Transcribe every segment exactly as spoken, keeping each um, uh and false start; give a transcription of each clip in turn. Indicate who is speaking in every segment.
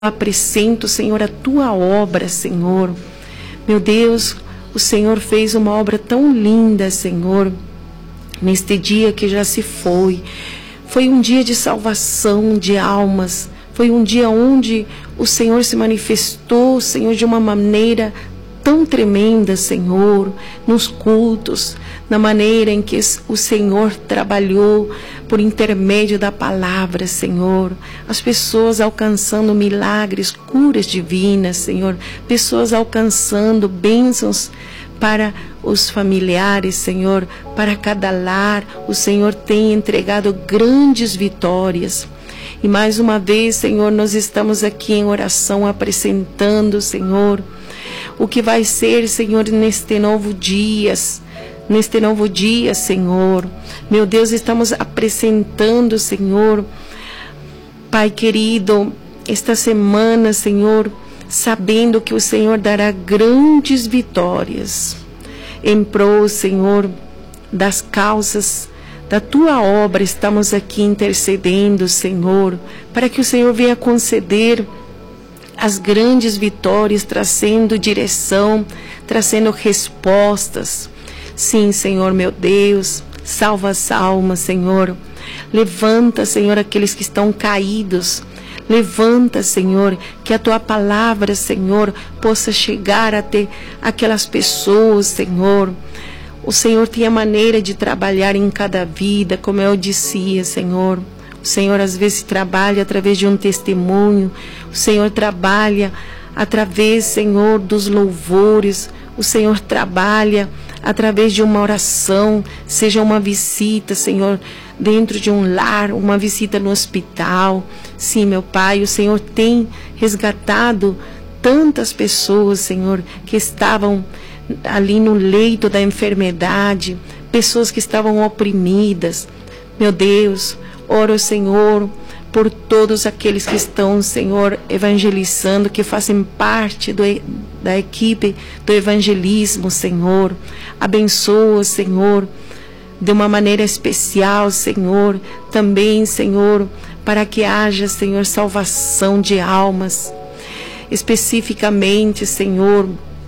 Speaker 1: apresento, Senhor, a tua obra, Senhor. Meu Deus, o Senhor fez uma obra tão linda, Senhor, neste dia que já se foi. Foi um dia de salvação de almas. Foi um dia onde o Senhor se manifestou, Senhor, de uma maneira tão tremenda, Senhor, nos cultos, na maneira em que o Senhor trabalhou por intermédio da palavra, Senhor. As pessoas alcançando milagres, curas divinas, Senhor. Pessoas alcançando bênçãos para os familiares, Senhor. Para cada lar, o Senhor tem entregado grandes vitórias. E mais uma vez, Senhor, nós estamos aqui em oração apresentando, Senhor, o que vai ser, Senhor, neste novo dia, neste novo dia, Senhor. Meu Deus, estamos apresentando, Senhor, Pai querido, esta semana, Senhor, sabendo que o Senhor dará grandes vitórias em prol, Senhor, das causas da tua obra. Estamos aqui intercedendo, Senhor, para que o Senhor venha conceder as grandes vitórias, trazendo direção, trazendo respostas. Sim, Senhor, meu Deus, salva as almas, Senhor. Levanta, Senhor, aqueles que estão caídos. Levanta, Senhor, que a tua palavra, Senhor, possa chegar até aquelas pessoas, Senhor. O Senhor tem a maneira de trabalhar em cada vida, como eu dizia, Senhor. O Senhor às vezes trabalha através de um testemunho. O Senhor trabalha através, Senhor, dos louvores. O Senhor trabalha através de uma oração, seja uma visita, Senhor, dentro de um lar, uma visita no hospital. Sim, meu Pai, o Senhor tem resgatado tantas pessoas, Senhor, que estavam ali no leito da enfermidade, pessoas que estavam oprimidas. Meu Deus, oro, Senhor, por todos aqueles que estão, Senhor, evangelizando, que fazem parte do, da equipe do evangelismo, Senhor. Abençoa, Senhor, de uma maneira especial, Senhor, também, Senhor, para que haja, Senhor, salvação de almas, especificamente, Senhor,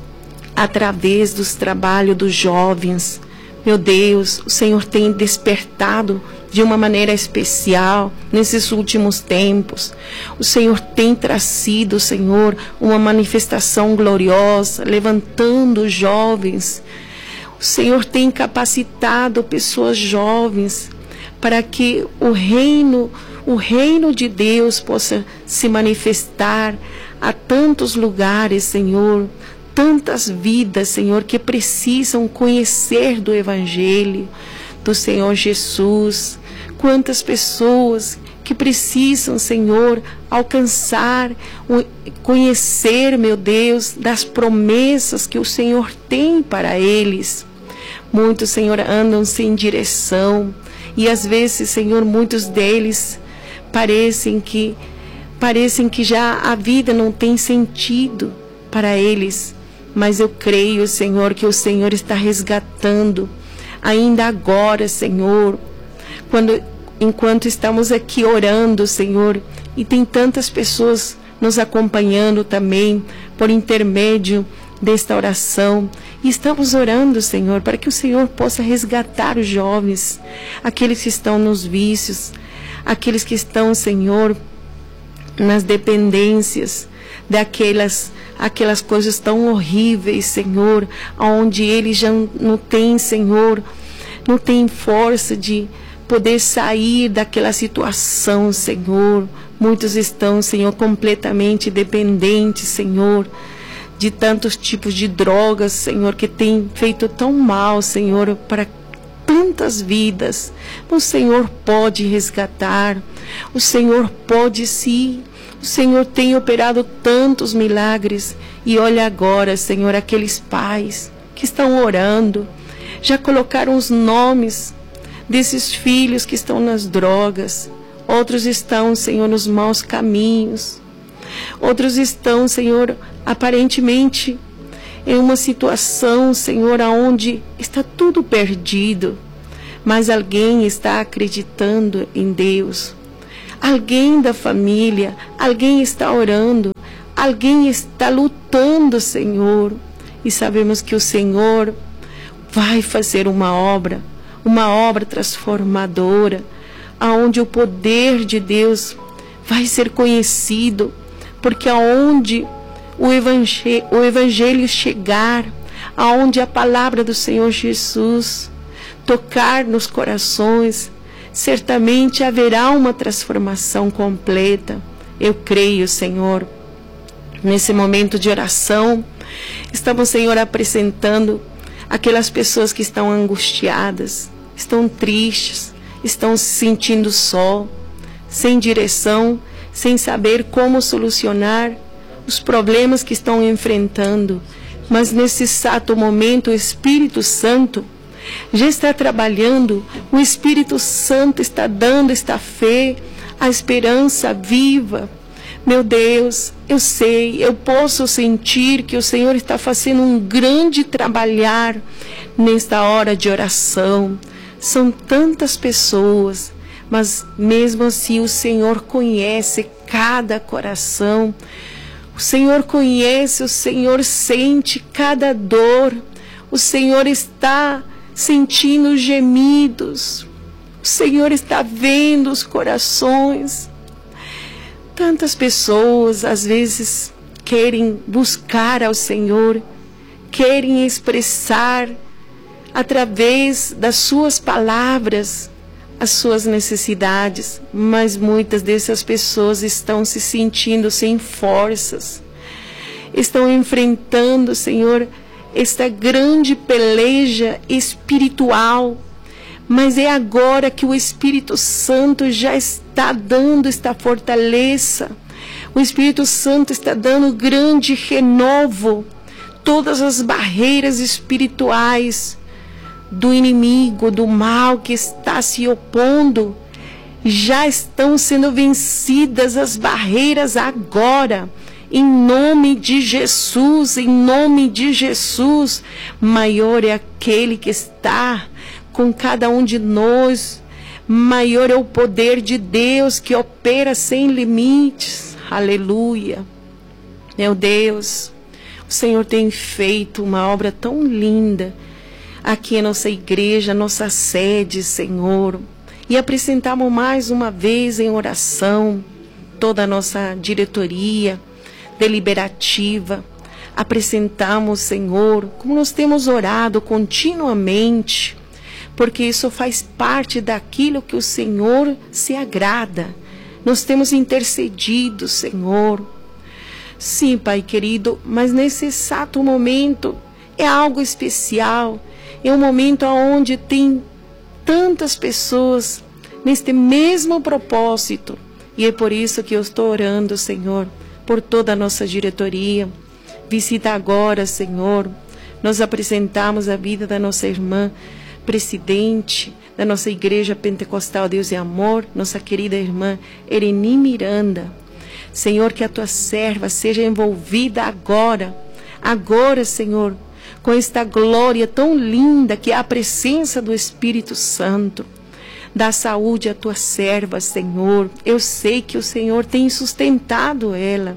Speaker 1: através dos trabalhos dos jovens. Meu Deus, o Senhor tem despertado de uma maneira especial nesses últimos tempos. O Senhor tem trazido, Senhor, uma manifestação gloriosa, levantando os jovens. O Senhor tem capacitado pessoas jovens para que o reino, o reino de Deus possa se manifestar a tantos lugares, Senhor. Tantas vidas, Senhor, que precisam conhecer do Evangelho do Senhor Jesus. Quantas pessoas que precisam, Senhor, alcançar, conhecer, meu Deus, das promessas que o Senhor tem para eles. Muitos, Senhor, andam sem direção. E às vezes, Senhor, muitos deles parecem que, parecem que já a vida não tem sentido para eles. Mas eu creio, Senhor, que o Senhor está resgatando ainda agora, Senhor, quando, enquanto estamos aqui orando, Senhor, e tem tantas pessoas nos acompanhando também por intermédio desta oração. E estamos orando, Senhor, para que o Senhor possa resgatar os jovens, aqueles que estão nos vícios, aqueles que estão, Senhor, nas dependências, daquelas aquelas coisas tão horríveis, Senhor, onde eles já não têm, Senhor, não têm força de poder sair daquela situação, Senhor. Muitos estão, Senhor, completamente dependentes, Senhor, de tantos tipos de drogas, Senhor, que tem feito tão mal, Senhor, para tantas vidas. O Senhor pode resgatar, o Senhor pode sim. O Senhor tem operado tantos milagres. E olha agora, Senhor, aqueles pais que estão orando, já colocaram os nomes desses filhos que estão nas drogas. Outros estão, Senhor, nos maus caminhos. Outros estão, Senhor, aparentemente em uma situação, Senhor, onde está tudo perdido. Mas alguém está acreditando em Deus. Alguém da família, alguém está orando, alguém está lutando, Senhor. E sabemos que o Senhor vai fazer uma obra, uma obra transformadora, aonde o poder de Deus vai ser conhecido, porque aonde o evangelho, o evangelho chegar, aonde a palavra do Senhor Jesus tocar nos corações, certamente haverá uma transformação completa. Eu creio, Senhor. Nesse momento de oração, estamos, Senhor, apresentando aquelas pessoas que estão angustiadas, estão tristes, estão se sentindo só, sem direção, sem saber como solucionar os problemas que estão enfrentando. Mas nesse exato momento, o Espírito Santo já está trabalhando, o Espírito Santo está dando esta fé, a esperança viva. Meu Deus, eu sei, eu posso sentir que o Senhor está fazendo um grande trabalhar nesta hora de oração. São tantas pessoas, mas mesmo assim o Senhor conhece cada coração. O Senhor conhece, o Senhor sente cada dor. O Senhor está sentindo gemidos. O Senhor está vendo os corações. Tantas pessoas às vezes querem buscar ao Senhor, querem expressar através das suas palavras as suas necessidades, mas muitas dessas pessoas estão se sentindo sem forças, estão enfrentando, Senhor, esta grande peleja espiritual. Mas é agora que o Espírito Santo já está dando esta fortaleza. O Espírito Santo está dando grande renovo. Todas as barreiras espirituais do inimigo, do mal que está se opondo, já estão sendo vencidas as barreiras agora. Em nome de Jesus, em nome de Jesus, maior é aquele que está com cada um de nós, maior é o poder de Deus que opera sem limites. Aleluia. Meu Deus, o Senhor tem feito uma obra tão linda aqui em nossa igreja, nossa sede, Senhor. E apresentamos mais uma vez em oração toda a nossa diretoria deliberativa. Apresentamos, Senhor, como nós temos orado continuamente, porque isso faz parte daquilo que o Senhor se agrada. Nós temos intercedido, Senhor. Sim, Pai querido, mas nesse exato momento é algo especial. É um momento onde tem tantas pessoas neste mesmo propósito. E é por isso que eu estou orando, Senhor, por toda a nossa diretoria. Visita agora, Senhor. Nós apresentamos a vida da nossa irmã presidente da nossa Igreja Pentecostal Deus e Amor, nossa querida irmã Ereni Miranda. Senhor, que a tua serva seja envolvida agora, agora, Senhor, com esta glória tão linda que é a presença do Espírito Santo. Dá saúde à tua serva, Senhor. Eu sei que o Senhor tem sustentado ela.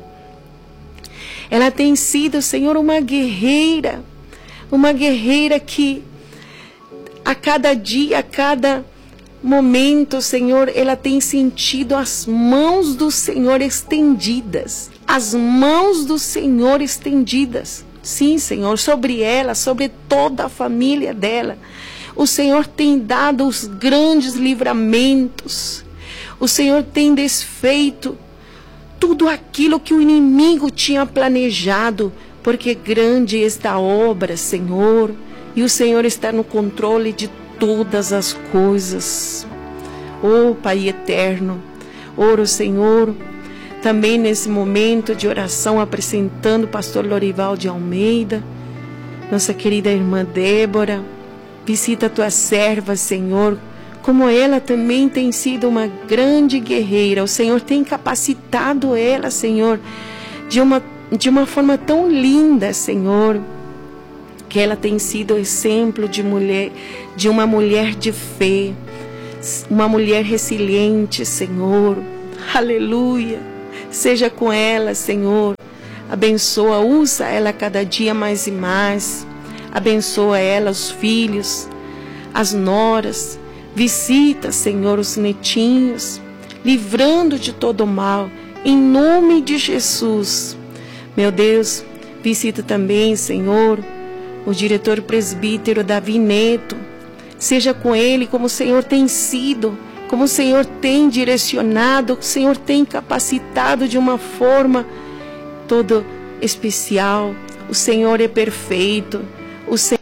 Speaker 1: Ela tem sido, Senhor, uma guerreira, uma guerreira que a cada dia, a cada momento, Senhor, ela tem sentido as mãos do Senhor estendidas. As mãos do Senhor estendidas. Sim, Senhor, sobre ela, sobre toda a família dela. O Senhor tem dado os grandes livramentos. O Senhor tem desfeito tudo aquilo que o inimigo tinha planejado. Porque grande é esta obra, Senhor. E o Senhor está no controle de todas as coisas. Oh, Pai eterno, oro, Senhor, também nesse momento de oração, apresentando o pastor Lorival de Almeida, nossa querida irmã Débora. Visita a tua serva, Senhor, como ela também tem sido uma grande guerreira. O Senhor tem capacitado ela, Senhor, de uma, de uma forma tão linda, Senhor, que ela tem sido exemplo de mulher, de uma mulher de fé, uma mulher resiliente, Senhor. Aleluia. Seja com ela, Senhor. Abençoa, usa ela cada dia mais e mais. Abençoa ela, os filhos, as noras. Visita, Senhor, os netinhos, livrando de todo o mal, em nome de Jesus. Meu Deus, visita também, Senhor, o diretor presbítero Davi Neto. Seja com ele como o Senhor tem sido, como o Senhor tem direcionado, o Senhor tem capacitado de uma forma toda especial. O Senhor é perfeito. O Senhor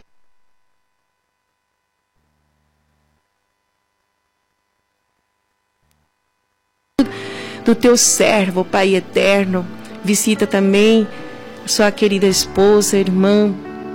Speaker 1: do teu servo, Pai eterno. Visita também a sua querida esposa, irmã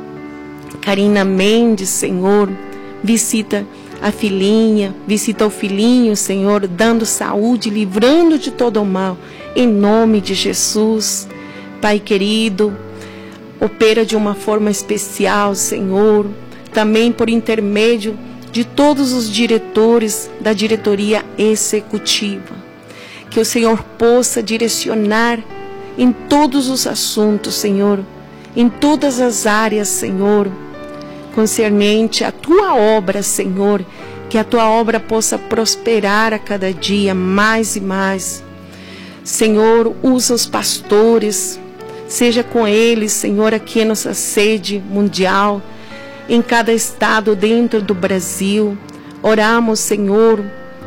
Speaker 1: Karina Mendes, Senhor. Visita a filhinha, visita o filhinho, Senhor, dando saúde, livrando de todo o mal, em nome de Jesus. Pai querido, opera de uma forma especial, Senhor, também por intermédio de todos os diretores da diretoria executiva. Que o Senhor possa direcionar em todos os assuntos, Senhor, em todas as áreas, Senhor, concernente à tua obra, Senhor, que a tua obra possa prosperar a cada dia mais e mais. Senhor, usa os pastores, seja com eles, Senhor, aqui em nossa sede mundial, em cada estado dentro do Brasil. Oramos, Senhor,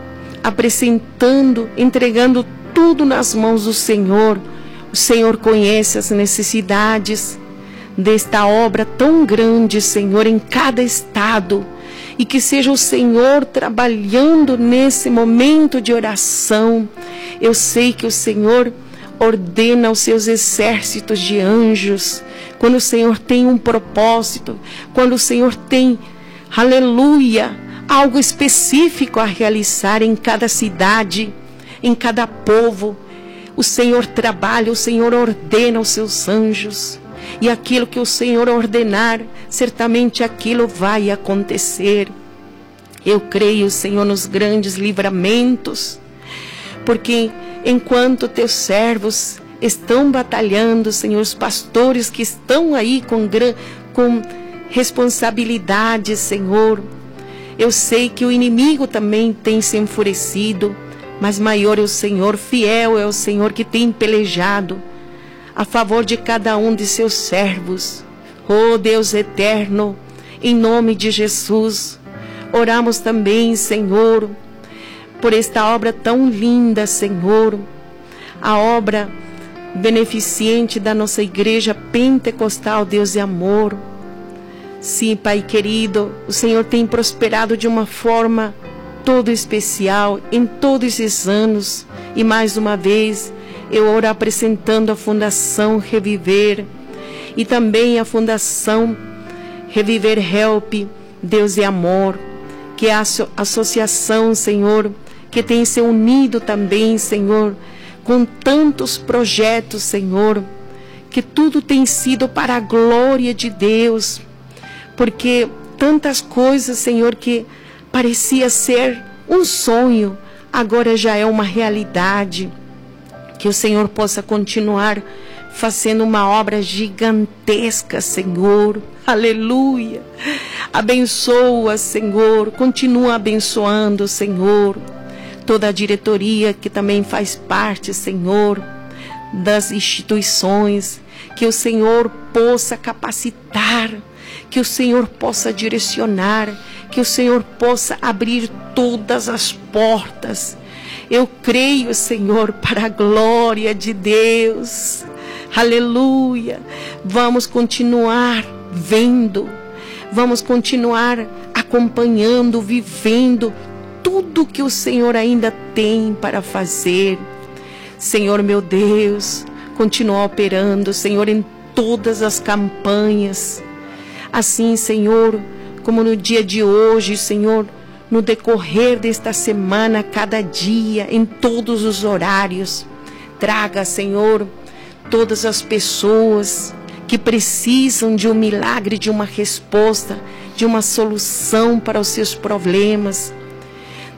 Speaker 1: apresentando, entregando tudo nas mãos do Senhor. O Senhor conhece as necessidades desta obra tão grande, Senhor, em cada estado, e que seja o Senhor trabalhando nesse momento de oração. Eu sei que o Senhor ordena os seus exércitos de anjos, quando o Senhor tem um propósito, quando o Senhor tem, aleluia, algo específico a realizar em cada cidade, em cada povo. O Senhor trabalha, o Senhor ordena os seus anjos. E aquilo que o Senhor ordenar, certamente aquilo vai acontecer. Eu creio, Senhor, nos grandes livramentos, porque enquanto teus servos estão batalhando, Senhor, os pastores que estão aí com, com responsabilidade, Senhor, eu sei que o inimigo também tem se enfurecido, mas maior é o Senhor, fiel é o Senhor que tem pelejado a favor de cada um de seus servos. Oh Deus eterno, em nome de Jesus, oramos também, Senhor, por esta obra tão linda, Senhor, a obra beneficente da nossa igreja pentecostal, Deus e amor. Sim, Pai querido, o Senhor tem prosperado de uma forma todo especial em todos esses anos. E mais uma vez eu oro apresentando a Fundação Reviver e também a Fundação Reviver Help, Deus e Amor, que é a associação, Senhor, que tem se unido também, Senhor, com tantos projetos, Senhor, que tudo tem sido para a glória de Deus, porque tantas coisas, Senhor, que parecia ser um sonho, agora já é uma realidade. Que o Senhor possa continuar fazendo uma obra gigantesca, Senhor. Aleluia. Abençoa, Senhor. Continua abençoando, Senhor. Toda a diretoria que também faz parte, Senhor, das instituições. Que o Senhor possa capacitar. Que o Senhor possa direcionar. Que o Senhor possa abrir todas as portas. Eu creio, Senhor, para a glória de Deus. Aleluia. Vamos continuar vendo. Vamos continuar acompanhando, vivendo tudo que o Senhor ainda tem para fazer. Senhor, meu Deus, continua operando, Senhor, em todas as campanhas. Assim, Senhor, como no dia de hoje, Senhor, no decorrer desta semana, cada dia, em todos os horários. Traga, Senhor, todas as pessoas que precisam de um milagre, de uma resposta, de uma solução para os seus problemas.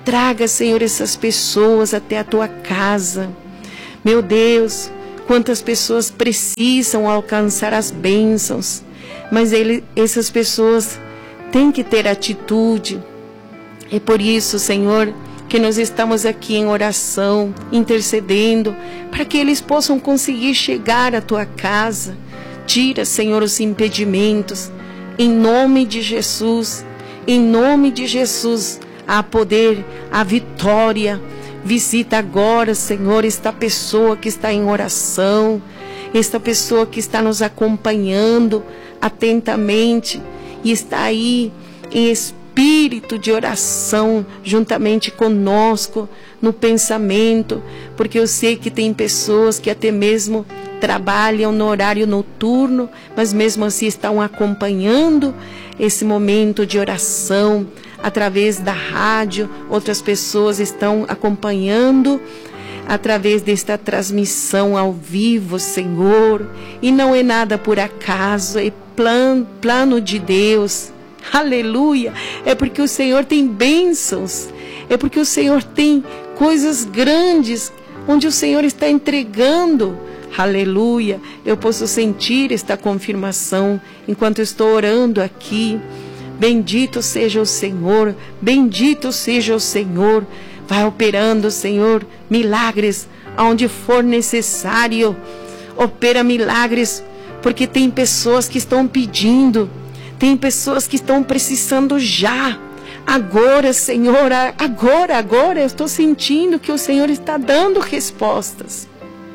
Speaker 1: Traga, Senhor, essas pessoas até a tua casa. Meu Deus, quantas pessoas precisam alcançar as bênçãos, mas ele, essas pessoas têm que ter atitude. É por isso, Senhor, que nós estamos aqui em oração, intercedendo, para que eles possam conseguir chegar à tua casa. Tira, Senhor, os impedimentos, em nome de Jesus, em nome de Jesus, há poder, há vitória. Visita agora, Senhor, esta pessoa que está em oração, esta pessoa que está nos acompanhando atentamente e está aí em espírito de oração juntamente conosco no pensamento, porque eu sei que tem pessoas que até mesmo trabalham no horário noturno, mas mesmo assim estão acompanhando esse momento de oração através da rádio. Outras pessoas estão acompanhando através desta transmissão ao vivo, Senhor, e não é nada por acaso, é plano, plano de Deus. Aleluia! É porque o Senhor tem bênçãos, é porque o Senhor tem coisas grandes, onde o Senhor está entregando. Aleluia! Eu posso sentir esta confirmação enquanto estou orando aqui. Bendito seja o Senhor, bendito seja o Senhor. Vai operando, Senhor, milagres aonde for necessário. Opera milagres, porque tem pessoas que estão pedindo, tem pessoas que estão precisando já. Agora, Senhor, agora, agora eu estou sentindo que o Senhor está dando respostas.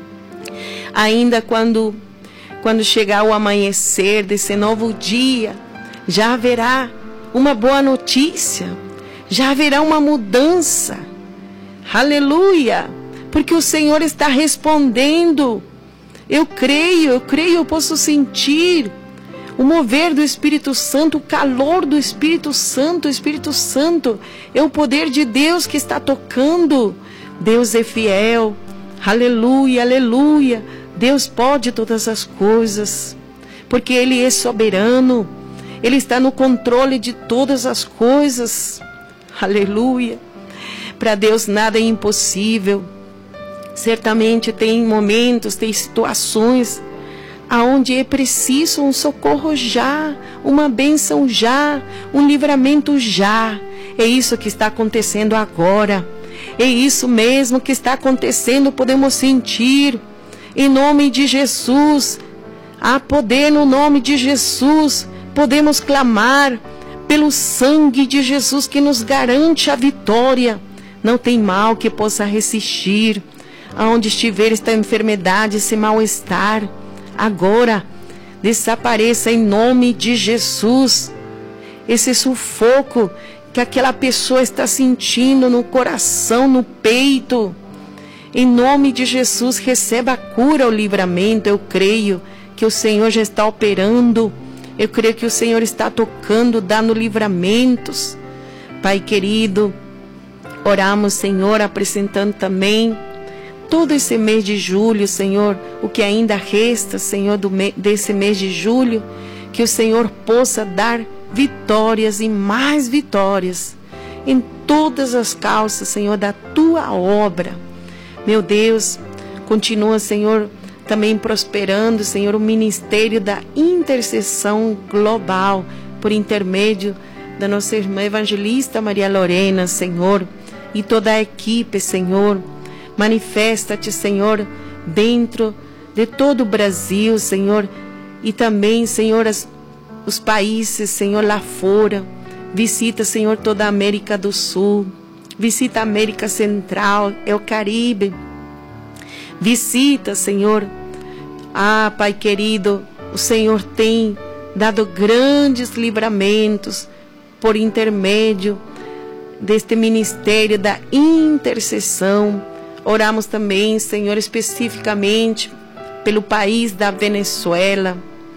Speaker 1: Ainda quando, quando chegar o amanhecer desse novo dia, já haverá uma boa notícia, já haverá uma mudança. Aleluia! Porque o Senhor está respondendo. Eu creio, eu creio, eu posso sentir o mover do Espírito Santo, o calor do Espírito Santo. O Espírito Santo é o poder de Deus que está tocando. Deus é fiel. Aleluia, aleluia. Deus pode todas as coisas, porque Ele é soberano. Ele está no controle de todas as coisas. Aleluia. Para Deus nada é impossível. Certamente tem momentos, tem situações aonde é preciso um socorro já, uma bênção já, um livramento já. É isso que está acontecendo agora. É isso mesmo que está acontecendo, podemos sentir. Em nome de Jesus, há poder no nome de Jesus. Podemos clamar pelo sangue de Jesus que nos garante a vitória. Não tem mal que possa resistir. Aonde estiver esta enfermidade, esse mal-estar, agora desapareça em nome de Jesus. Esse sufoco que aquela pessoa está sentindo no coração, no peito, em nome de Jesus, receba a cura, o livramento. Eu creio que o Senhor já está operando. Eu creio que o Senhor está tocando, dando livramentos. Pai querido, oramos, Senhor, apresentando também todo esse mês de julho, Senhor, o que ainda resta, Senhor, do me, desse mês de julho, que o Senhor possa dar vitórias e mais vitórias em todas as causas, Senhor, da Tua obra. Meu Deus, continua, Senhor, também prosperando, Senhor, o ministério da intercessão global, por intermédio da nossa irmã evangelista Maria Lorena, Senhor, e toda a equipe, Senhor. Manifesta-te, Senhor, dentro de todo o Brasil, Senhor, e também, Senhor, as, os países, Senhor, lá fora. Visita, Senhor, toda a América do Sul, visita a América Central, é o Caribe. Visita, Senhor. Ah, Pai querido, o Senhor tem dado grandes livramentos por intermédio deste ministério da intercessão. Oramos também, Senhor, especificamente pelo país da Venezuela.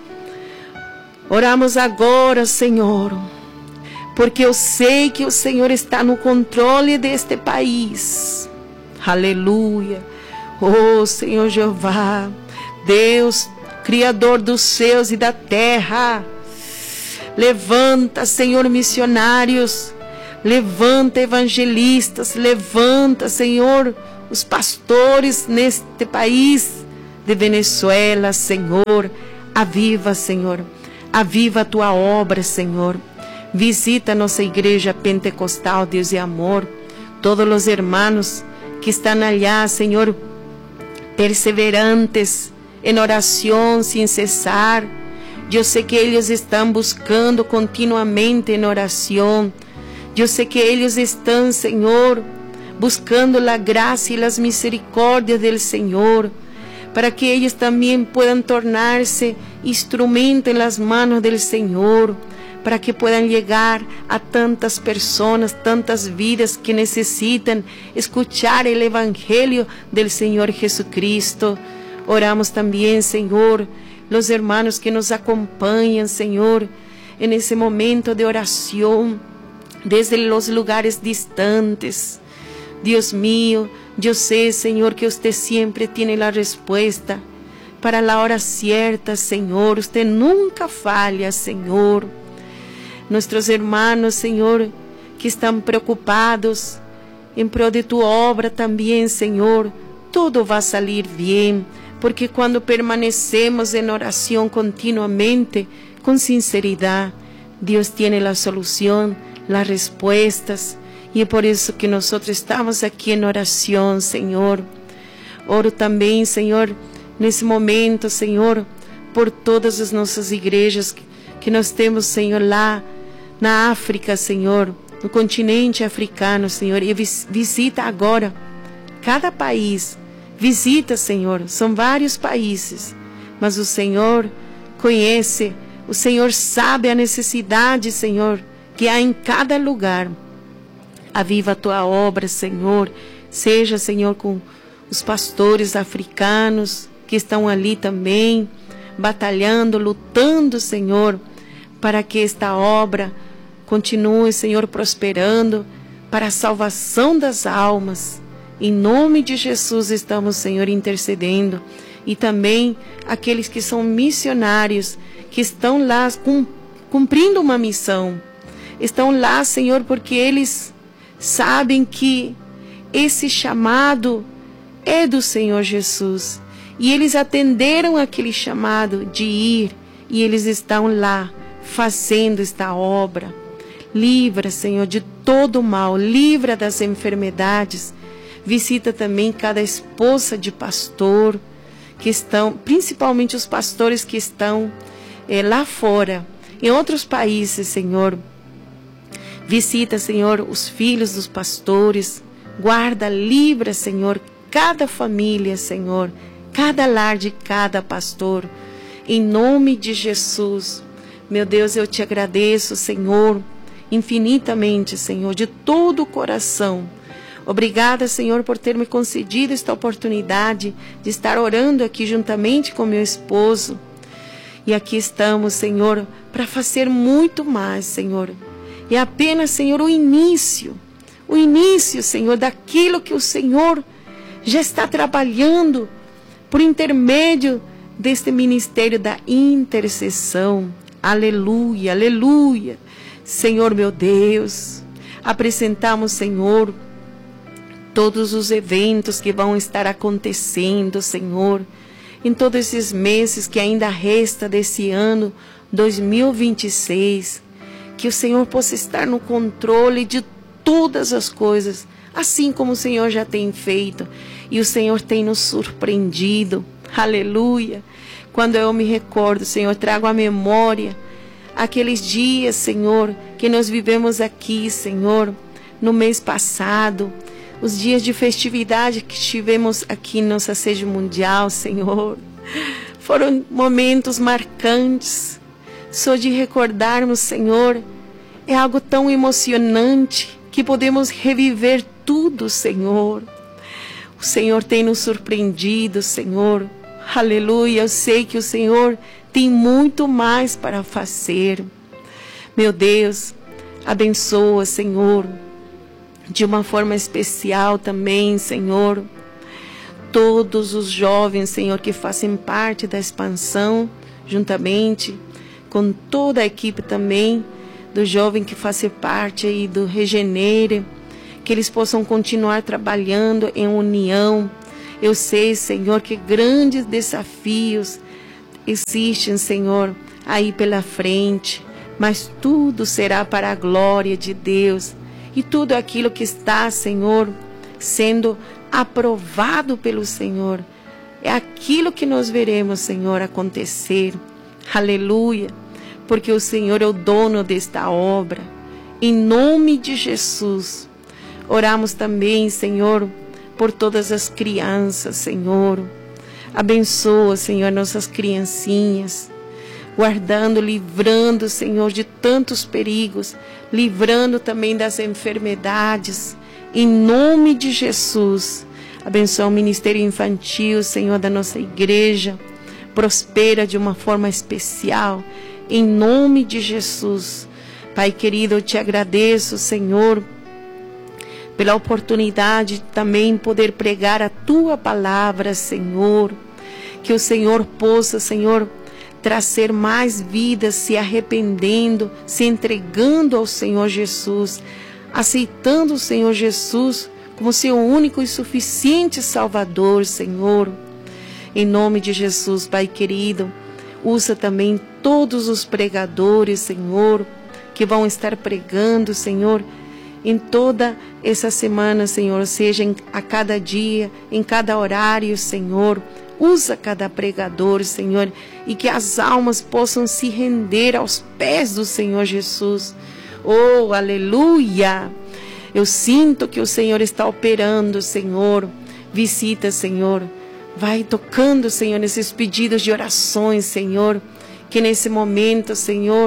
Speaker 1: Oramos agora, Senhor, porque eu sei que o Senhor está no controle deste país. Aleluia. Oh, Senhor Jeová, Deus, Criador dos céus e da terra, levanta, Senhor, missionários Levanta evangelistas, levanta, Senhor, os pastores neste país de Venezuela, Senhor. Aviva, Senhor, aviva a tua obra, Senhor. Visita a nossa igreja pentecostal, Deus e amor. Todos os irmãos que estão allá, Senhor, perseverantes em oração sem cessar. Eu sei que eles estão buscando continuamente em oração. Eu sei que eles estão, Senhor, buscando a graça e as misericórdias do Senhor, para que eles também puedan tornar-se instrumento em las manos do Senhor, para que puedan llegar a tantas pessoas, tantas vidas que necessitam escuchar o Evangelho do Senhor Jesucristo. Oramos também, Senhor, os irmãos que nos acompanham, Senhor, nesse momento de oração, desde os lugares distantes. Deus mío, eu sei, Senhor, que usted sempre tem a resposta para a hora certa, Senhor. Usted nunca falha, Senhor. Nossos irmãos, Senhor, que estão preocupados em prol de tu obra também, Senhor, tudo vai sair bem, porque quando permanecemos em oração continuamente, com sinceridade, Deus tem a solução, as respostas, e é por isso que nós estamos aqui em oração, Senhor. Oro também, Senhor, nesse momento, Senhor, por todas as nossas igrejas que, que nós temos, Senhor, lá na África, Senhor, no continente africano, Senhor, e visita agora cada país. Visita, Senhor, são vários países, mas o Senhor conhece, o Senhor sabe a necessidade, Senhor, que há em cada lugar. Aviva a tua obra, Senhor. Seja, Senhor, com os pastores africanos que estão ali também, batalhando, lutando, Senhor, para que esta obra continue, Senhor, prosperando para a salvação das almas. Em nome de Jesus estamos, Senhor, intercedendo. E também aqueles que são missionários, que estão lá cumprindo uma missão. Estão lá, Senhor, porque eles sabem que esse chamado é do Senhor Jesus. E eles atenderam aquele chamado de ir. E eles estão lá fazendo esta obra. Livra, Senhor, de todo o mal. Livra das enfermidades. Visita também cada esposa de pastor, que estão, principalmente os pastores que estão é, lá fora, em outros países, Senhor. Visita, Senhor, os filhos dos pastores. Guarda, livra, Senhor, cada família, Senhor, cada lar de cada pastor. Em nome de Jesus, meu Deus, eu te agradeço, Senhor, infinitamente, Senhor, de todo o coração. Obrigada, Senhor, por ter me concedido esta oportunidade de estar orando aqui juntamente com meu esposo. E aqui estamos, Senhor, para fazer muito mais, Senhor. É apenas, Senhor, o início, o início, Senhor, daquilo que o Senhor já está trabalhando por intermédio deste ministério da intercessão. Aleluia, aleluia. Senhor, meu Deus, apresentamos, Senhor, todos os eventos que vão estar acontecendo, Senhor, em todos esses meses que ainda resta desse ano dois mil e vinte e seis, que o Senhor possa estar no controle de todas as coisas, assim como o Senhor já tem feito, e o Senhor tem nos surpreendido, aleluia. Quando eu me recordo, Senhor, trago à memória aqueles dias, Senhor, que nós vivemos aqui, Senhor, no mês passado, os dias de festividade que tivemos aqui em nossa sede mundial, Senhor, foram momentos marcantes. Só de recordarmos, Senhor, é algo tão emocionante que podemos reviver tudo, Senhor. O Senhor tem nos surpreendido, Senhor. Aleluia, eu sei que o Senhor tem muito mais para fazer. Meu Deus, abençoa, Senhor, de uma forma especial também, Senhor, todos os jovens, Senhor, que fazem parte da expansão, juntamente com toda a equipe também do jovem que faz parte aí do Regenere, que eles possam continuar trabalhando em união. Eu sei, Senhor, que grandes desafios existem, Senhor, aí pela frente, mas tudo será para a glória de Deus. E tudo aquilo que está, Senhor, sendo aprovado pelo Senhor, é aquilo que nós veremos, Senhor, acontecer. Aleluia, porque o Senhor é o dono desta obra. Em nome de Jesus, oramos também, Senhor, por todas as crianças, Senhor. Abençoa, Senhor, nossas criancinhas, guardando, livrando, Senhor, de tantos perigos, livrando também das enfermidades, em nome de Jesus. Abençoa o ministério infantil, Senhor, da nossa igreja, prospera de uma forma especial, em nome de Jesus. Pai querido, eu te agradeço, Senhor, pela oportunidade de também poder pregar a Tua palavra, Senhor, que o Senhor possa, Senhor, trazer mais vidas se arrependendo, se entregando ao Senhor Jesus, aceitando o Senhor Jesus como seu único e suficiente Salvador, Senhor. Em nome de Jesus, Pai querido, usa também todos os pregadores, Senhor, que vão estar pregando, Senhor, em toda essa semana, Senhor, seja em, a cada dia, em cada horário, Senhor. Usa cada pregador, Senhor, e que as almas possam se render aos pés do Senhor Jesus. Oh, aleluia! Eu sinto que o Senhor está operando, Senhor. Visita, Senhor. Vai tocando, Senhor, nesses pedidos de orações, Senhor. Que nesse momento, Senhor,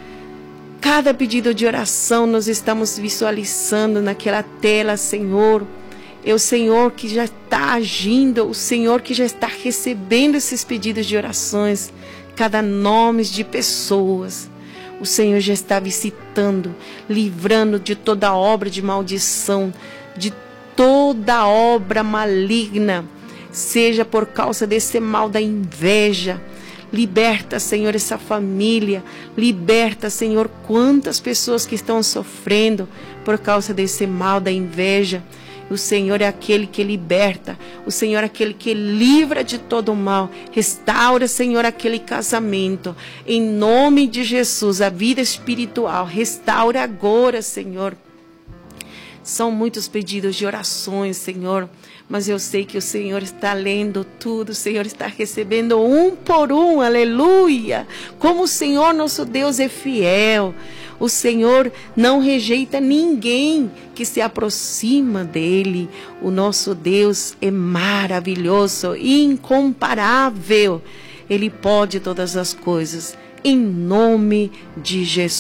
Speaker 1: cada pedido de oração nós estamos visualizando naquela tela, Senhor. É o Senhor que já está agindo, o Senhor que já está recebendo esses pedidos de orações. Cada nome de pessoas, o Senhor já está visitando, livrando de toda obra de maldição, de toda obra maligna, seja por causa desse mal da inveja. Liberta, Senhor, essa família. Liberta, Senhor, quantas pessoas que estão sofrendo por causa desse mal da inveja. O Senhor é aquele que liberta. O Senhor é aquele que livra de todo o mal. Restaura, Senhor, aquele casamento. Em nome de Jesus, a vida espiritual. Restaura agora, Senhor. São muitos pedidos de orações, Senhor. Mas eu sei que o Senhor está lendo tudo, o Senhor está recebendo um por um, aleluia. Como o Senhor, nosso Deus, é fiel. O Senhor não rejeita ninguém que se aproxima dele. O nosso Deus é maravilhoso, incomparável. Ele pode todas as coisas, em nome de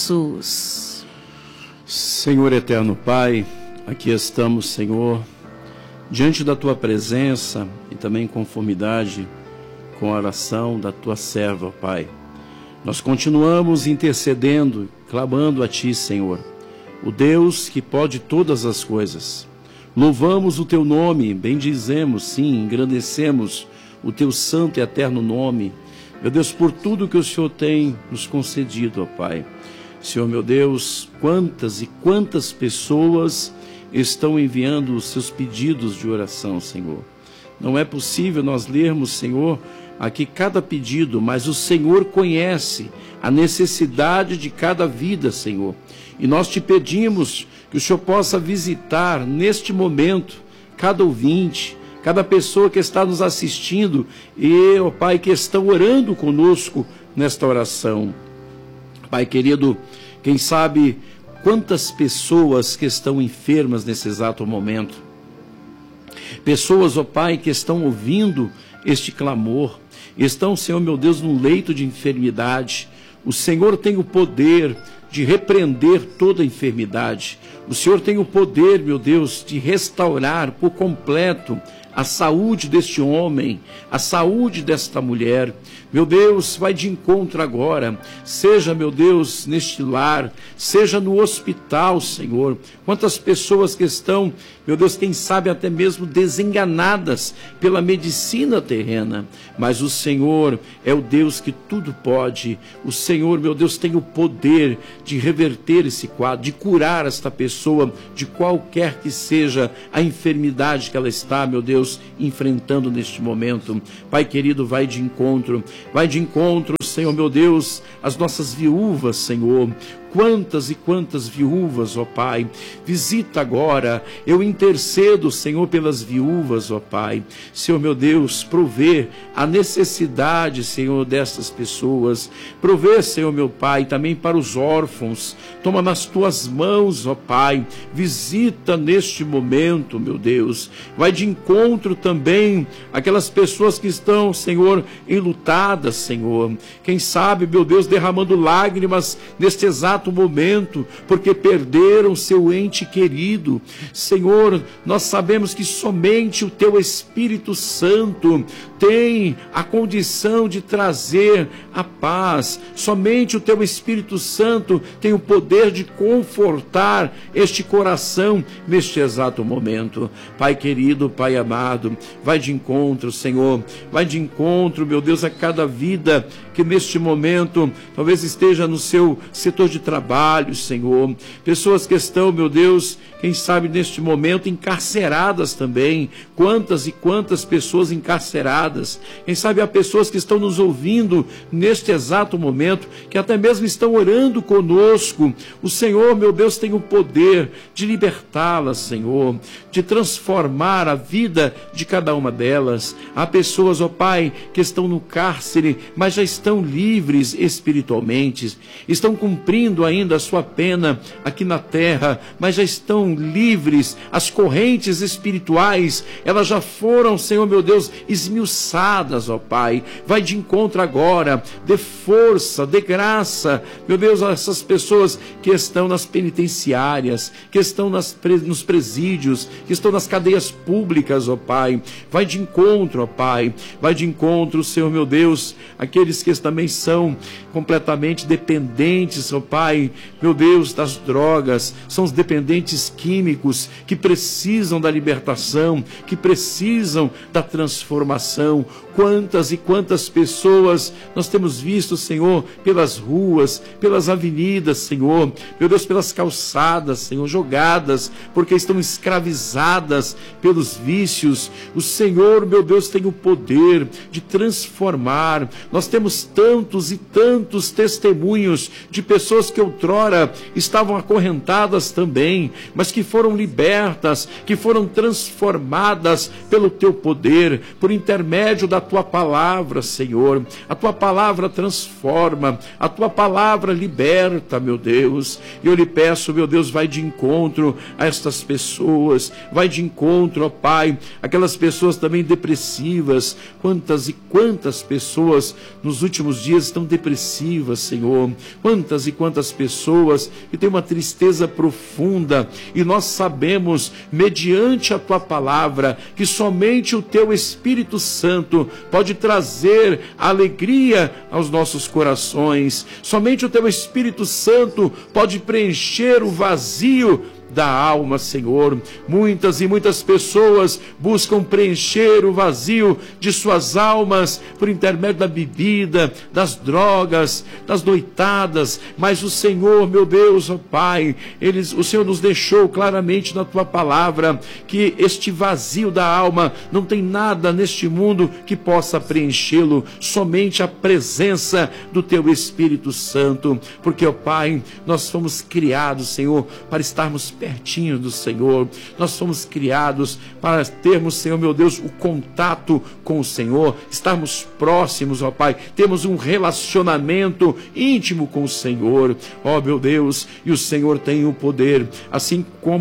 Speaker 1: Jesus.
Speaker 2: Senhor eterno Pai, aqui estamos, Senhor, diante da Tua presença e também em conformidade com a oração da Tua serva, Pai. Nós continuamos intercedendo, clamando a Ti, Senhor, o Deus que pode todas as coisas. Louvamos o Teu nome, bendizemos, sim, engrandecemos o Teu santo e eterno nome. Meu Deus, por tudo que o Senhor tem nos concedido, ó Pai. Senhor, meu Deus, quantas e quantas pessoas estão enviando os seus pedidos de oração, Senhor. Não é possível nós lermos, Senhor, aqui cada pedido, mas o Senhor conhece a necessidade de cada vida, Senhor. E nós te pedimos que o Senhor possa visitar neste momento cada ouvinte, cada pessoa que está nos assistindo e, ó Pai, que estão orando conosco nesta oração. Pai querido, quem sabe quantas pessoas que estão enfermas nesse exato momento. Pessoas, ó Pai, que estão ouvindo este clamor. Estão, Senhor meu Deus, num leito de enfermidade. O Senhor tem o poder de repreender toda enfermidade. O Senhor tem o poder, meu Deus, de restaurar por completo a saúde deste homem, a saúde desta mulher. Meu Deus, vai de encontro agora, seja, meu Deus, neste lar, seja no hospital, Senhor. Quantas pessoas que estão, meu Deus, quem sabe até mesmo desenganadas pela medicina terrena, mas o Senhor é o Deus que tudo pode. O Senhor, meu Deus, tem o poder de reverter esse quadro, de curar esta pessoa de qualquer que seja a enfermidade que ela está, meu Deus, enfrentando neste momento. Pai querido, vai de encontro, vai de encontro, Senhor, meu Deus, as nossas viúvas, Senhor. Quantas e quantas viúvas, ó Pai, visita agora, eu intercedo, Senhor, pelas viúvas, ó Pai. Senhor, meu Deus, provê a necessidade, Senhor, destas pessoas, provê, Senhor, meu Pai, também para os órfãos. Toma nas tuas mãos, ó Pai, visita neste momento, meu Deus, vai de encontro também aquelas pessoas que estão, Senhor, enlutadas, Senhor, quem sabe, meu Deus, derramando lágrimas neste exato momento, porque perderam seu ente querido. Senhor, nós sabemos que somente o Teu Espírito Santo tem a condição de trazer a paz, somente o Teu Espírito Santo tem o poder de confortar este coração neste exato momento. Pai querido, Pai amado, vai de encontro, Senhor, vai de encontro, meu Deus, a cada vida que neste momento talvez esteja no seu setor de trabalho, Senhor, pessoas que estão, meu Deus, quem sabe neste momento encarceradas também. Quantas e quantas pessoas encarceradas, quem sabe há pessoas que estão nos ouvindo neste exato momento, que até mesmo estão orando conosco. O Senhor, meu Deus, tem o poder de libertá-las, Senhor, de transformar a vida de cada uma delas. Há pessoas, ó Pai, que estão no cárcere, mas já estão livres espiritualmente, estão cumprindo ainda a sua pena aqui na terra, mas já estão livres. As correntes espirituais, elas já foram, Senhor meu Deus, esmiuçadas, ó Pai. Vai de encontro agora, dê força, dê graça, meu Deus, a essas pessoas que estão nas penitenciárias, que estão nas, nos presídios, que estão nas cadeias públicas, ó Pai. Vai de encontro, ó Pai, vai de encontro, Senhor meu Deus, aqueles que também são completamente dependentes, ó Pai, meu Deus, das drogas, são os dependentes químicos que precisam da libertação, que precisam da transformação. Quantas e quantas pessoas nós temos visto, Senhor, pelas ruas, pelas avenidas, Senhor, meu Deus, pelas calçadas, Senhor, jogadas, porque estão escravizadas pelos vícios. O Senhor, meu Deus, tem o poder de transformar. Nós temos tantos e tantos testemunhos de pessoas que outrora estavam acorrentadas também, mas que foram libertas, que foram transformadas pelo Teu poder, por intermédio da Tua palavra, Senhor. A Tua palavra transforma, a Tua palavra liberta, meu Deus. E eu lhe peço, meu Deus, vai de encontro a estas pessoas, vai de encontro, ó Pai, aquelas pessoas também depressivas. Quantas e quantas pessoas nos últimos dias estão depressivas, Senhor. Quantas e quantas pessoas que têm uma tristeza profunda, e nós sabemos, mediante a Tua palavra, que somente o Teu Espírito Santo pode trazer alegria aos nossos corações. Somente o Teu Espírito Santo pode preencher o vazio da alma, Senhor. Muitas e muitas pessoas buscam preencher o vazio de suas almas por intermédio da bebida, das drogas, das noitadas, mas o Senhor, meu Deus, ó Pai, eles, o Senhor nos deixou claramente na Tua palavra que este vazio da alma não tem nada neste mundo que possa preenchê-lo, somente a presença do Teu Espírito Santo, porque, ó Pai, nós fomos criados, Senhor, para estarmos pertinho do Senhor. Nós fomos criados para termos, Senhor meu Deus, o contato com o Senhor, estarmos próximos, ó Pai, temos um relacionamento íntimo com o Senhor, ó meu Deus, e o Senhor tem o poder, assim como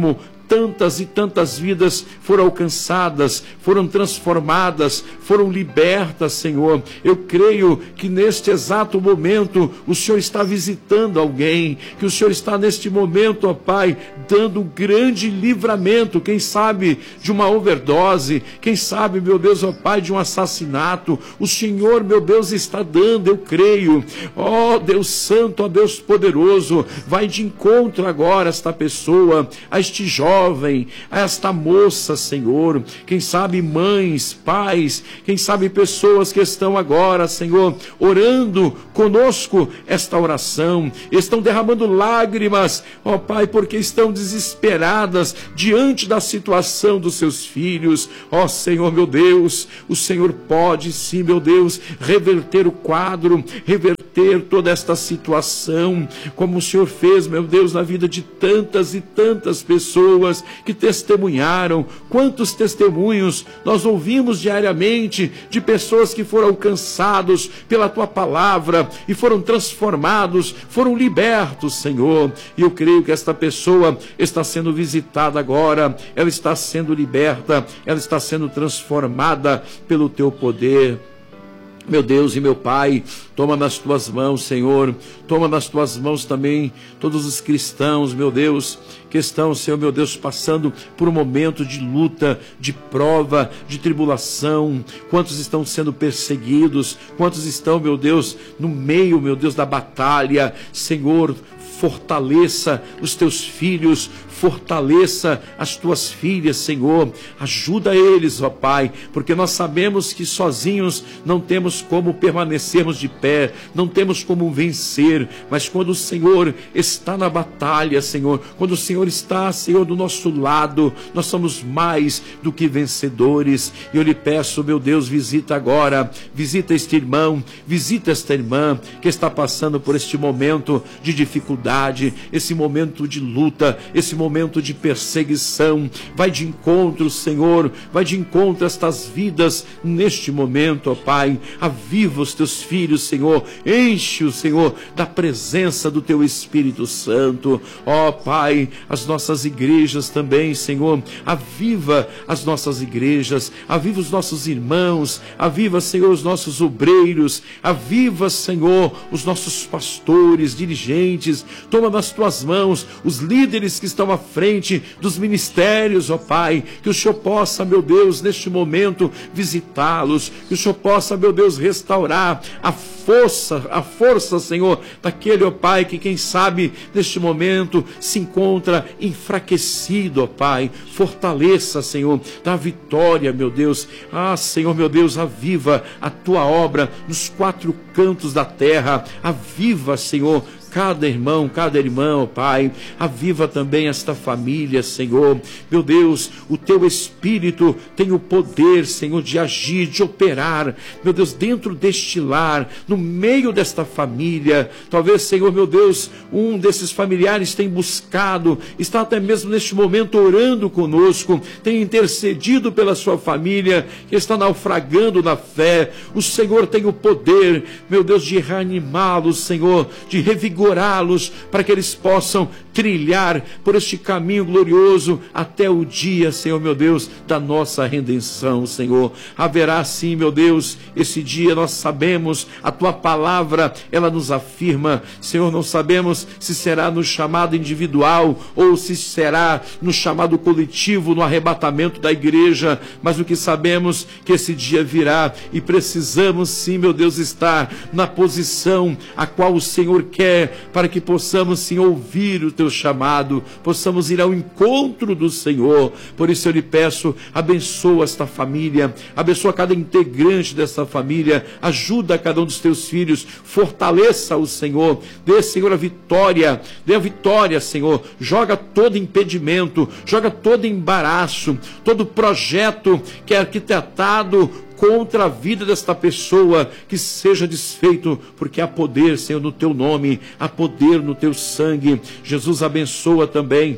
Speaker 2: tantas e tantas vidas foram alcançadas, foram transformadas, foram libertas, Senhor. Eu creio que neste exato momento o Senhor está visitando alguém, que o Senhor está neste momento, ó Pai, dando um grande livramento, quem sabe de uma overdose, quem sabe, meu Deus, ó Pai, de um assassinato. O Senhor, meu Deus, está dando, eu creio. Ó Deus Santo, ó Deus poderoso, vai de encontro agora a esta pessoa, a este jovem, a esta moça, Senhor. Quem sabe mães, pais, quem sabe pessoas que estão agora, Senhor, orando conosco esta oração, estão derramando lágrimas, ó Pai, porque estão desesperadas diante da situação dos seus filhos. Ó Senhor, meu Deus, o Senhor pode sim, meu Deus, reverter o quadro, reverter toda esta situação, como o Senhor fez, meu Deus, na vida de tantas e tantas pessoas que testemunharam. Quantos testemunhos nós ouvimos diariamente de pessoas que foram alcançados pela Tua palavra e foram transformados, foram libertos, Senhor. E eu creio que esta pessoa está sendo visitada agora, ela está sendo liberta, ela está sendo transformada pelo Teu poder. Meu Deus e meu Pai, toma nas Tuas mãos, Senhor, toma nas Tuas mãos também todos os cristãos, meu Deus, que estão, Senhor, meu Deus, passando por um momento de luta, de prova, de tribulação. Quantos estão sendo perseguidos, quantos estão, meu Deus, no meio, meu Deus, da batalha. Senhor, fortaleça os Teus filhos, fortaleça as Tuas filhas, Senhor, ajuda eles, ó Pai, porque nós sabemos que sozinhos não temos como permanecermos de pé, não temos como vencer, mas quando o Senhor está na batalha, Senhor, quando o Senhor está, Senhor, do nosso lado, nós somos mais do que vencedores. E eu lhe peço, meu Deus, visita agora, visita este irmão, visita esta irmã que está passando por este momento de dificuldade, esse momento de luta, esse momento de perseguição. Vai de encontro, Senhor, vai de encontro a estas vidas neste momento, ó Pai. Aviva os Teus filhos, Senhor, enche-os, Senhor, da presença do Teu Espírito Santo, ó Pai. As nossas igrejas também, Senhor, aviva as nossas igrejas, aviva os nossos irmãos, aviva, Senhor, os nossos obreiros, aviva, Senhor, os nossos pastores, dirigentes. Toma nas Tuas mãos os líderes que estão à frente dos ministérios, ó Pai, que o Senhor possa, meu Deus, neste momento visitá-los, que o Senhor possa, meu Deus, restaurar a força, a força, Senhor, daquele, ó Pai, que quem sabe neste momento se encontra enfraquecido, ó Pai. Fortaleça, Senhor, dá vitória, meu Deus. Ah, Senhor, meu Deus, aviva a Tua obra nos quatro cantos da terra, aviva, Senhor, cada irmão, cada irmã, ó Pai, aviva também esta família, Senhor. Meu Deus, o Teu Espírito tem o poder, Senhor, de agir, de operar, meu Deus, dentro deste lar, no meio desta família. Talvez, Senhor, meu Deus, um desses familiares tem buscado, está até mesmo neste momento orando conosco, tem intercedido pela sua família, que está naufragando na fé. O Senhor tem o poder, meu Deus, de reanimá-los, Senhor, de revigorá-los, para que eles possam trilhar por este caminho glorioso até o dia, Senhor, meu Deus, da nossa redenção, Senhor. Haverá sim, meu Deus, esse dia. Nós sabemos, a Tua palavra, ela nos afirma, Senhor, não sabemos se será no chamado individual ou se será no chamado coletivo, no arrebatamento da igreja, mas o que sabemos que esse dia virá e precisamos sim, meu Deus, estar na posição a qual o Senhor quer, para que possamos sim ouvir o Teu chamado, possamos ir ao encontro do Senhor. Por isso eu lhe peço, abençoa esta família, abençoa cada integrante desta família, ajuda cada um dos Teus filhos, fortaleça o Senhor, dê, Senhor, a vitória, dê a vitória, Senhor, joga todo impedimento, joga todo embaraço, todo projeto que é arquitetado contra a vida desta pessoa, que seja desfeito, porque há poder, Senhor, no Teu nome, há poder no Teu sangue. Jesus, abençoa também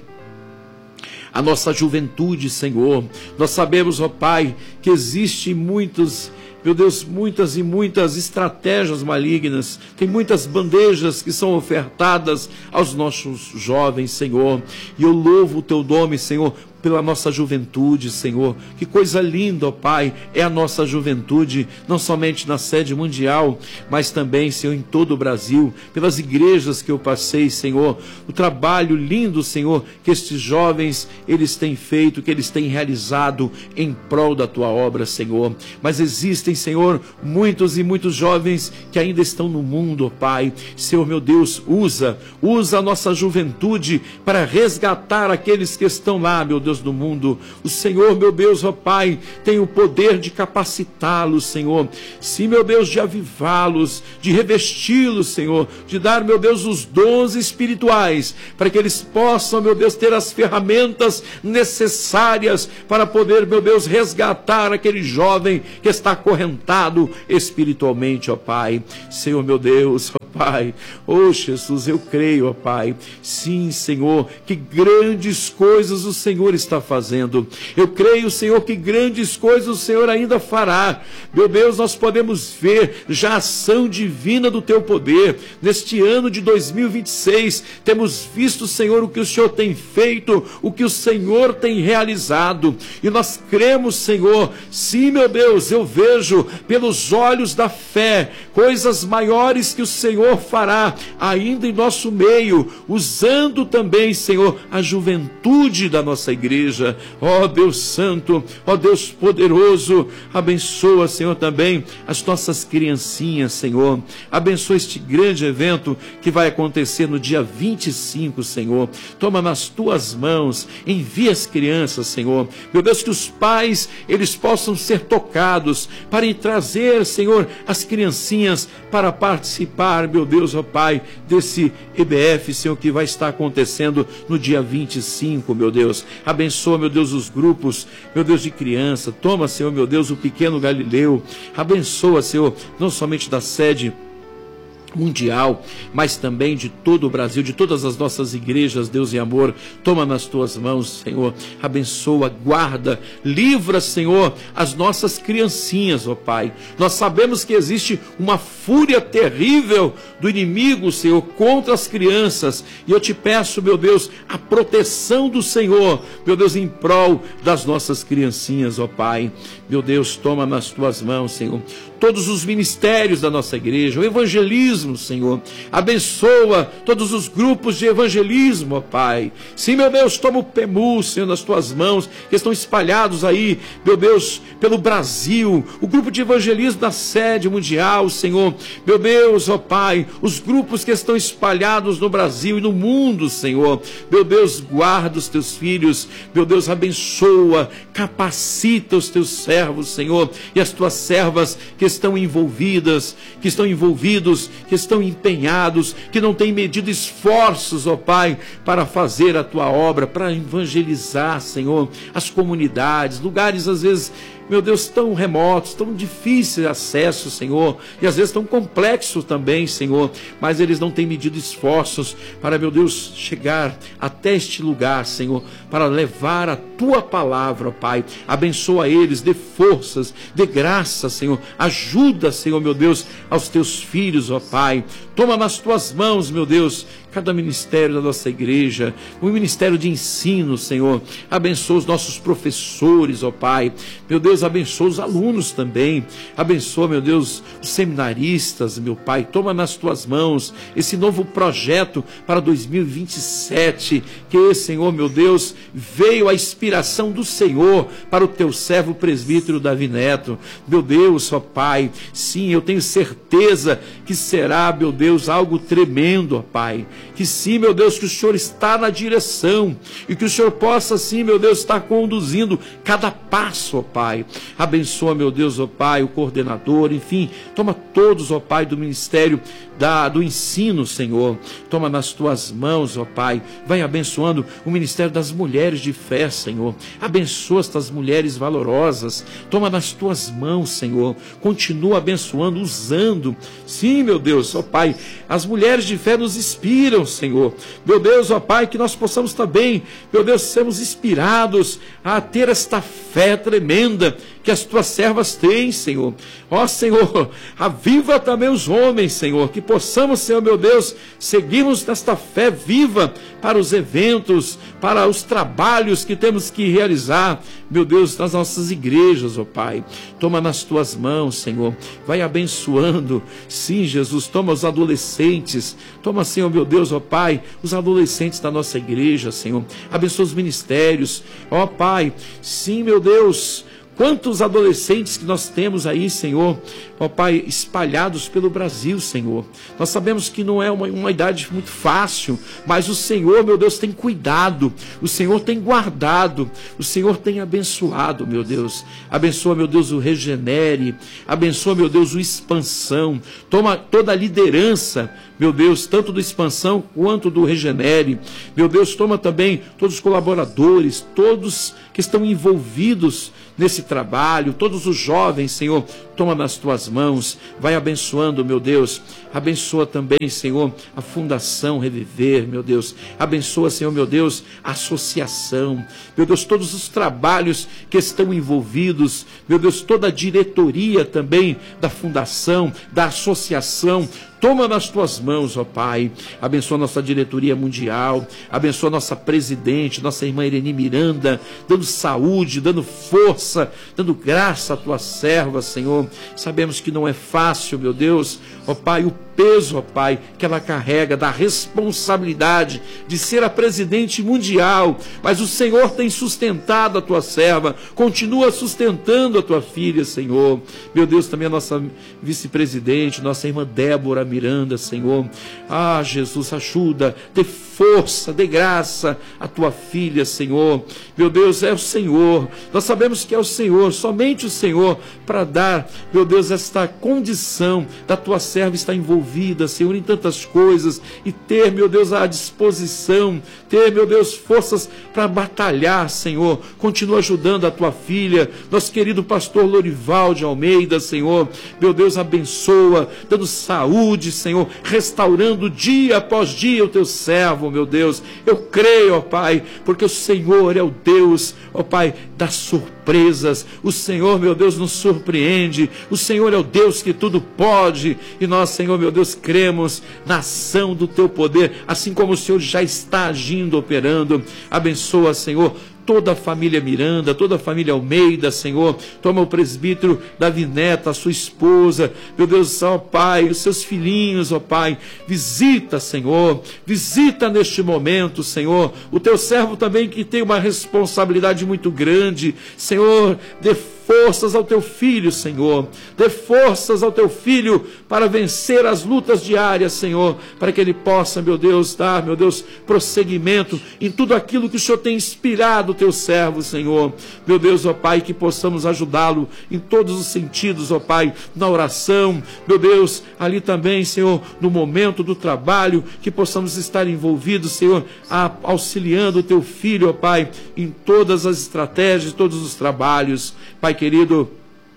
Speaker 2: a nossa juventude, Senhor. Nós sabemos, ó Pai, que existem muitos meu Deus, muitas e muitas estratégias malignas, tem muitas bandejas que são ofertadas aos nossos jovens, Senhor, e eu louvo o teu nome, Senhor, pela nossa juventude, Senhor. Que coisa linda, ó Pai, é a nossa juventude, não somente na sede mundial, mas também, Senhor, em todo o Brasil, pelas igrejas que eu passei, Senhor, o trabalho lindo, Senhor, que estes jovens, eles têm feito, que eles têm realizado em prol da tua obra, Senhor. Mas existem, Senhor, muitos e muitos jovens que ainda estão no mundo, ó Pai. Senhor, meu Deus, usa, usa a nossa juventude para resgatar aqueles que estão lá, meu Deus, do mundo. O Senhor, meu Deus, ó Pai, tem o poder de capacitá-los, Senhor. Sim, meu Deus, de avivá-los, de revesti-los, Senhor, de dar, meu Deus, os dons espirituais, para que eles possam, meu Deus, ter as ferramentas necessárias para poder, meu Deus, resgatar aquele jovem que está acorrentado espiritualmente, ó Pai. Senhor, meu Deus, ó Pai, oh Jesus, eu creio, ó Pai, sim, Senhor, que grandes coisas o Senhor está fazendo. Eu creio, Senhor, que grandes coisas o Senhor ainda fará. Meu Deus, nós podemos ver já a ação divina do teu poder. Neste ano de dois mil e vinte e seis, temos visto, Senhor, o que o Senhor tem feito, o que o Senhor tem realizado, e nós cremos, Senhor, sim, meu Deus, eu vejo pelos olhos da fé coisas maiores que o Senhor fará ainda em nosso meio, usando também, Senhor, a juventude da nossa igreja. Ó Deus Santo, ó Deus poderoso, abençoa, Senhor, também as nossas criancinhas, Senhor. Abençoa este grande evento que vai acontecer no dia vinte e cinco, Senhor. Toma nas tuas mãos, envia as crianças, Senhor. Meu Deus, que os pais, eles possam ser tocados para trazer, Senhor, as criancinhas para participar, meu Deus, ó Pai, desse E B F, Senhor, que vai estar acontecendo no dia vinte e cinco, meu Deus. Abençoa, meu Deus, os grupos, meu Deus, de criança. Toma, Senhor, meu Deus, o pequeno Galileu. Abençoa, Senhor, não somente da sede mundial, mas também de todo o Brasil, de todas as nossas igrejas, Deus e amor. Toma nas tuas mãos, Senhor, abençoa, guarda, livra, Senhor, as nossas criancinhas, ó Pai. Nós sabemos que existe uma fúria terrível do inimigo, Senhor, contra as crianças, e eu te peço, meu Deus, a proteção do Senhor, meu Deus, em prol das nossas criancinhas, ó Pai. Meu Deus, toma nas tuas mãos, Senhor, todos os ministérios da nossa igreja, o evangelismo, Senhor. Abençoa todos os grupos de evangelismo, ó Pai. Sim, meu Deus, toma o PEMU, Senhor, nas tuas mãos, que estão espalhados aí, meu Deus, pelo Brasil, o grupo de evangelismo da sede mundial, Senhor. Meu Deus, ó Pai, os grupos que estão espalhados no Brasil e no mundo, Senhor. Meu Deus, guarda os teus filhos, meu Deus, abençoa, capacita os teus servos, Senhor, e as tuas servas que estão envolvidas, que estão envolvidos, que estão empenhados, que não têm medido esforços, ó Pai, para fazer a tua obra, para evangelizar, Senhor, as comunidades, lugares às vezes, meu Deus, tão remotos, tão difíceis de acesso, Senhor, e às vezes tão complexos também, Senhor, mas eles não têm medido esforços para, meu Deus, chegar até este lugar, Senhor, para levar a tua palavra, Pai. Abençoa eles, dê forças, dê graça, Senhor, ajuda, Senhor, meu Deus, aos teus filhos, ó Pai. Toma nas tuas mãos, meu Deus, cada ministério da nossa igreja, o ministério de ensino, Senhor. Abençoa os nossos professores, ó Pai. Meu Deus, abençoa os alunos também. Abençoa, meu Deus, os seminaristas, meu Pai. Toma nas tuas mãos esse novo projeto para dois mil e vinte e sete, que, Senhor, meu Deus, veio a inspiração do Senhor para o teu servo presbítero Davi Neto. Meu Deus, ó Pai, sim, eu tenho certeza que será, meu Deus, algo tremendo, ó Pai. Que sim, meu Deus, que o Senhor está na direção e que o Senhor possa, sim, meu Deus, estar conduzindo cada passo, ó Pai. Abençoa, meu Deus, ó Pai, o coordenador, enfim, toma todos, ó Pai, do ministério da, do ensino, Senhor. Toma nas tuas mãos, ó Pai. Vai abençoando o ministério das mulheres de fé, Senhor. Abençoa estas mulheres valorosas. Toma nas tuas mãos, Senhor. Continua abençoando, usando. Sim, meu Deus, ó Pai, as mulheres de fé nos inspiram, Senhor. Meu Deus, ó Pai, que nós possamos também, meu Deus, sermos inspirados a ter esta fé tremenda que as tuas servas têm, Senhor. Ó Senhor, aviva também os homens, Senhor, que possamos, Senhor meu Deus, seguirmos nesta fé viva para os eventos, para os trabalhos que temos que realizar, meu Deus, nas nossas igrejas, ó Pai. Toma nas tuas mãos, Senhor, vai abençoando. Sim, Jesus, toma os adolescentes, toma, Senhor meu Deus, ó Pai, os adolescentes da nossa igreja, Senhor. Abençoa os ministérios, ó Pai. Sim, meu Deus, quantos adolescentes que nós temos aí, Senhor, ó Pai, espalhados pelo Brasil, Senhor. Nós sabemos que não é uma, uma idade muito fácil, mas o Senhor, meu Deus, tem cuidado, o Senhor tem guardado, o Senhor tem abençoado, meu Deus. Abençoa, meu Deus, o Regenere, abençoa, meu Deus, o Expansão. Toma toda a liderança, meu Deus, tanto do Expansão quanto do Regenere. Meu Deus, toma também todos os colaboradores, todos que estão envolvidos nesse trabalho, todos os jovens, Senhor, toma nas tuas mãos, vai abençoando, meu Deus. Abençoa também, Senhor, a Fundação Reviver, meu Deus. Abençoa, Senhor, meu Deus, a associação, meu Deus, todos os trabalhos que estão envolvidos, meu Deus, toda a diretoria também da Fundação, da associação. Toma nas tuas mãos, ó Pai. Abençoa nossa diretoria mundial, abençoa nossa presidente, nossa irmã Irene Miranda, dando saúde, dando força, dando graça à tua serva, Senhor. Sabemos que não é fácil, meu Deus, ó Pai, o peso, ó Pai, que ela carrega da responsabilidade de ser a presidente mundial, mas o Senhor tem sustentado a tua serva, continua sustentando a tua filha, Senhor. Meu Deus, também a nossa vice-presidente, nossa irmã Débora Miranda, Senhor. Ah, Jesus, ajuda, dê força, dê graça à tua filha, Senhor. Meu Deus, é o Senhor, nós sabemos que é o Senhor, somente o Senhor, para dar, meu Deus, esta condição da tua serva estar envolvida, Senhor, em tantas coisas, e ter, meu Deus, a disposição, ter, meu Deus, forças para batalhar, Senhor. Continua ajudando a tua filha, nosso querido pastor Lorival de Almeida, Senhor. Meu Deus, abençoa, dando saúde, Senhor, restaurando dia após dia o teu servo, meu Deus. Eu creio, ó Pai, porque o Senhor é o Deus, ó Pai, das surpresas. O Senhor, meu Deus, nos surpreende. O Senhor é o Deus que tudo pode, e nós, Senhor, meu Deus, cremos na ação do teu poder, assim como o Senhor já está agindo, operando. Abençoa, Senhor, toda a família Miranda, toda a família Almeida, Senhor. Toma o presbítero Davi Neto, a sua esposa, meu Deus, ó Pai, os seus filhinhos, ó Pai. Visita, Senhor, visita neste momento, Senhor, o teu servo também, que tem uma responsabilidade muito grande, Senhor. Dê forças ao teu filho, Senhor. Dê forças ao teu filho para vencer as lutas diárias, Senhor, para que ele possa, meu Deus, dar, meu Deus, prosseguimento em tudo aquilo que o Senhor tem inspirado o teu servo, Senhor. Meu Deus, ó Pai, que possamos ajudá-lo em todos os sentidos, ó Pai, na oração, meu Deus, ali também, Senhor, no momento do trabalho, que possamos estar envolvidos, Senhor, a, auxiliando o teu filho, ó Pai, em todas as estratégias, todos os trabalhos. Pai querido,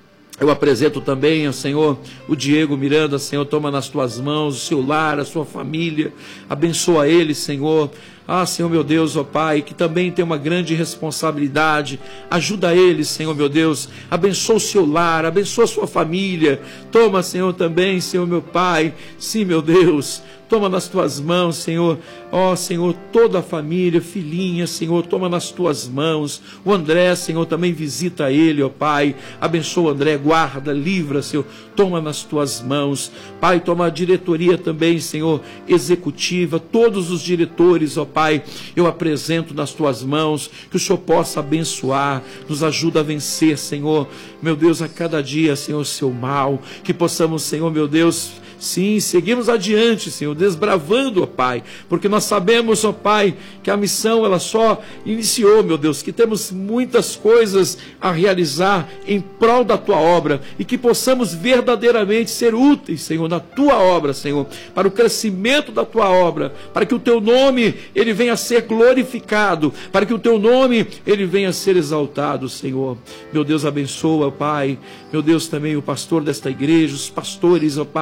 Speaker 2: eu apresento também ao Senhor o Diego Miranda, Senhor, toma nas tuas mãos o seu lar, a sua família, abençoa ele, Senhor. Ah, Senhor meu Deus, ó Pai, que também tem uma grande responsabilidade, ajuda ele, Senhor meu Deus, abençoa o seu lar, abençoa a sua família. Toma, Senhor, também, Senhor meu Pai, sim, meu Deus, toma nas tuas mãos, Senhor, ó Senhor, toda a família, filhinha, Senhor, toma nas tuas mãos. O André, Senhor, também visita ele, ó Pai, abençoa o André, guarda, livra, Senhor, toma nas tuas mãos. Pai, toma a diretoria também, Senhor, executiva, todos os diretores, ó Pai, eu apresento nas tuas mãos, que o Senhor possa abençoar, nos ajuda a vencer, Senhor, meu Deus, a cada dia, Senhor, o seu mal, que possamos, Senhor, meu Deus, sim, seguimos adiante, Senhor, desbravando, ó Pai, porque nós sabemos, ó Pai, que a missão, ela só iniciou, meu Deus, que temos muitas coisas a realizar em prol da Tua obra, e que possamos verdadeiramente ser úteis, Senhor, na Tua obra, Senhor, para o crescimento da Tua obra, para que o Teu nome, ele venha a ser glorificado, para que o Teu nome, ele venha a ser exaltado, Senhor. Meu Deus, abençoa, Pai, meu Deus, também o pastor desta igreja, os pastores, ó Pai,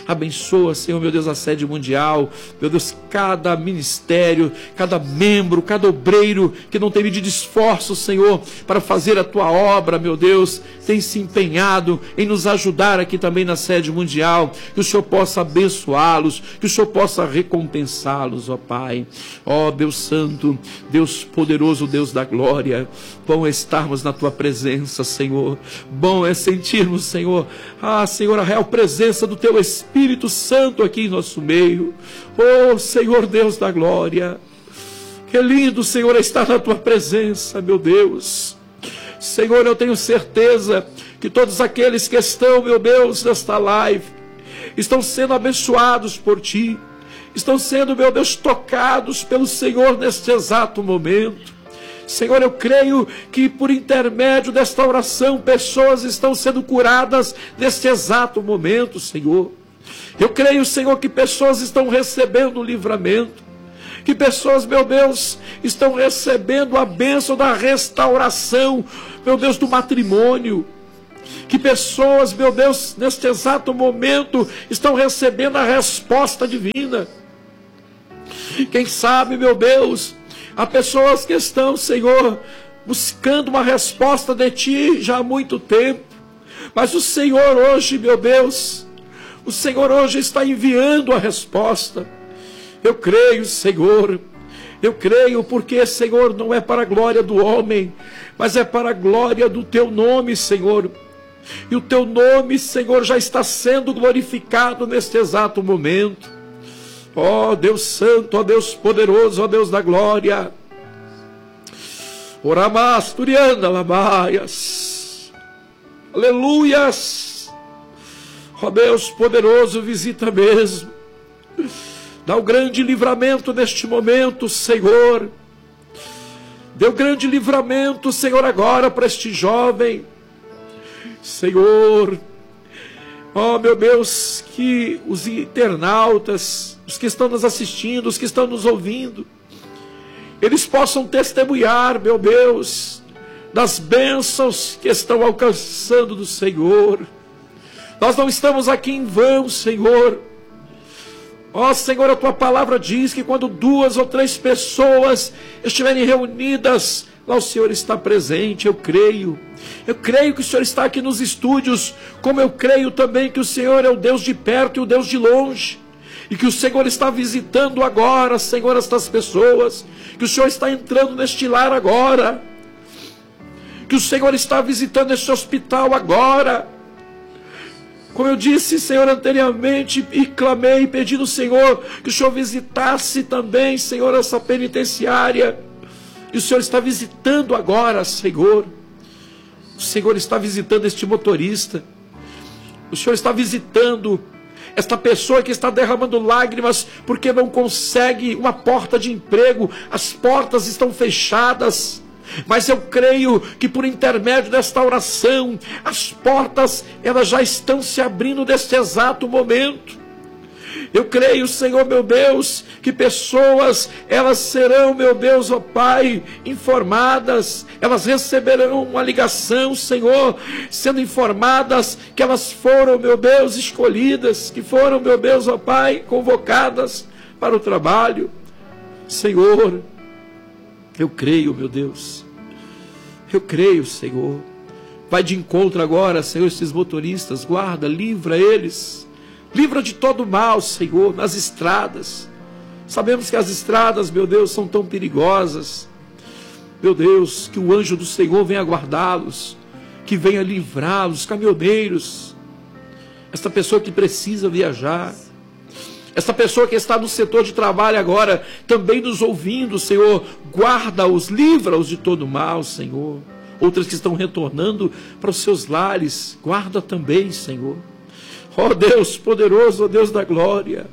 Speaker 3: Abençoa, Senhor, meu Deus, a sede mundial. Meu Deus, cada ministério, cada membro, cada obreiro que não tem medido esforço, Senhor, para fazer a tua obra, meu Deus, tem se empenhado em nos ajudar aqui também na sede mundial. Que o Senhor possa abençoá-los, que o Senhor possa recompensá-los, ó Pai. Ó Deus Santo, Deus poderoso, Deus da glória. Bom é estarmos na tua presença, Senhor. Bom é sentirmos, Senhor, ah, Senhor, a real presença do teu Espírito Santo aqui em nosso meio. Oh, Senhor Deus da glória. Que lindo, Senhor, é estar na tua presença, meu Deus. Senhor, eu tenho certeza que todos aqueles que estão, meu Deus, nesta live, estão sendo abençoados por ti, estão sendo, meu Deus, tocados pelo Senhor neste exato momento. Senhor, eu creio que por intermédio desta oração, pessoas estão sendo curadas neste exato momento, Senhor. Eu creio, Senhor, que pessoas estão recebendo livramento, que pessoas, meu Deus, estão recebendo a bênção da restauração, meu Deus, do matrimônio. Que pessoas, meu Deus, neste exato momento, estão recebendo a resposta divina. Quem sabe, meu Deus, há pessoas que estão, Senhor, buscando uma resposta de Ti já há muito tempo. Mas o Senhor hoje, meu Deus, o Senhor hoje está enviando a resposta. Eu creio, Senhor, eu creio porque, Senhor, não é para a glória do homem, mas é para a glória do Teu nome, Senhor. E o Teu nome, Senhor, já está sendo glorificado neste exato momento. Ó Deus Santo, ó Deus poderoso, ó Deus da glória. Oramas, Turiana, Labaias. Aleluias. Ó Deus poderoso, visita mesmo. Dá o grande livramento neste momento, Senhor. Dê o grande livramento, Senhor, agora para este jovem. Senhor, ó meu Deus, que os internautas, os que estão nos assistindo, os que estão nos ouvindo, eles possam testemunhar, meu Deus, das bênçãos que estão alcançando do Senhor. Nós não estamos aqui em vão, Senhor. Ó Senhor, a Tua palavra diz que quando duas ou três pessoas estiverem reunidas, lá o Senhor está presente. Eu creio. Eu creio que o Senhor está aqui nos estúdios, como eu creio também que o Senhor é o Deus de perto e o Deus de longe. E que o Senhor está visitando agora, Senhor, estas pessoas. Que o Senhor está entrando neste lar agora. Que o Senhor está visitando este hospital agora. Como eu disse, Senhor, anteriormente, e clamei, pedindo, Senhor, que o Senhor visitasse também, Senhor, essa penitenciária. E o Senhor está visitando agora, Senhor. O Senhor está visitando este motorista. O Senhor está visitando esta pessoa que está derramando lágrimas porque não consegue uma porta de emprego. As portas estão fechadas. Mas eu creio que por intermédio desta oração, as portas, elas já estão se abrindo neste exato momento. Eu creio, Senhor, meu Deus, que pessoas, elas serão, meu Deus, ó Pai, informadas, elas receberão uma ligação, Senhor, sendo informadas que elas foram, meu Deus, escolhidas, que foram, meu Deus, ó Pai, convocadas para o trabalho. Senhor, eu creio, meu Deus, eu creio, Senhor. Vai de encontro agora, Senhor, esses motoristas, guarda, livra eles, livra de todo mal, Senhor, nas estradas. Sabemos que as estradas, meu Deus, são tão perigosas. Meu Deus, que o anjo do Senhor venha guardá-los, que venha livrá-los, caminhoneiros, esta pessoa que precisa viajar, essa pessoa que está no setor de trabalho agora, também nos ouvindo, Senhor, guarda-os, livra-os de todo mal, Senhor. Outras que estão retornando para os seus lares, guarda também, Senhor. Ó Deus poderoso, ó Deus da glória.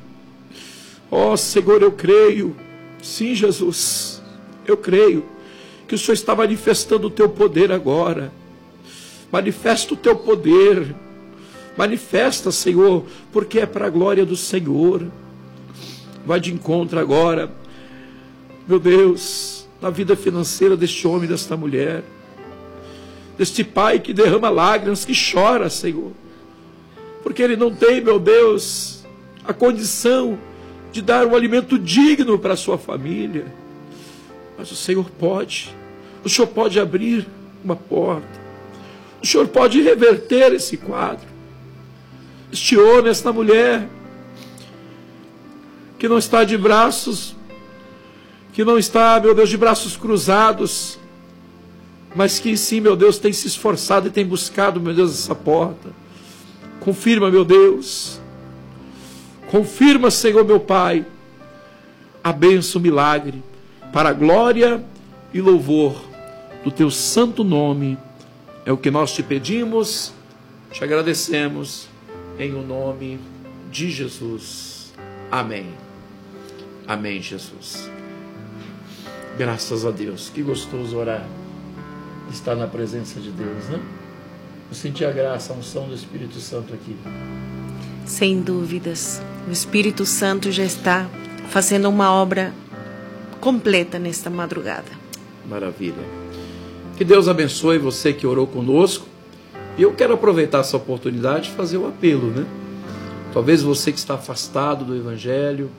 Speaker 3: Ó Senhor, eu creio, sim, Jesus, eu creio que o Senhor está manifestando o Teu poder agora. Manifesta o Teu poder. Manifesta, Senhor, porque é para a glória do Senhor. Vai de encontro agora, meu Deus, na vida financeira deste homem e desta mulher, deste pai que derrama lágrimas, que chora, Senhor, porque ele não tem, meu Deus, a condição de dar um alimento digno para a sua família. Mas o Senhor pode, o Senhor pode abrir uma porta, o Senhor pode reverter esse quadro. Este homem, esta mulher, que não está de braços, que não está, meu Deus, de braços cruzados, mas que sim, meu Deus, tem se esforçado e tem buscado, meu Deus, essa porta. Confirma, meu Deus, confirma, Senhor, meu Pai, a bênção, o milagre, para a glória e louvor do Teu santo nome. É o que nós te pedimos, te agradecemos, em o nome de Jesus. Amém. Amém, Jesus. Graças a Deus. Que gostoso orar. Estar na presença de Deus, né? Eu senti a graça, a unção do Espírito Santo aqui.
Speaker 1: Sem dúvidas. O Espírito Santo já está fazendo uma obra completa nesta madrugada.
Speaker 3: Maravilha. Que Deus abençoe você que orou conosco. E eu quero aproveitar essa oportunidade e fazer o apelo, né? Talvez você que está afastado do Evangelho,